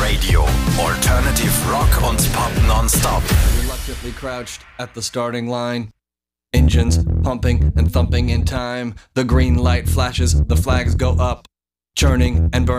Radio. Alternative Rock und Pop nonstop. Reluctantly crouched at the starting line. Engines pumping and thumping in time. The green light flashes, the flags go up. Churning and burning.